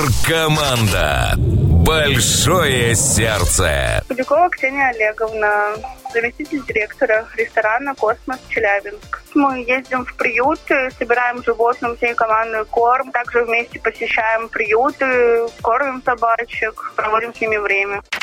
Команда «Большое сердце». Куликова Ксения Олеговна, заместитель директора ресторана «Космос» Челябинск. Мы ездим в приюты, собираем животным всей командой корм. Также вместе посещаем приюты, кормим собачек, проводим с ними время.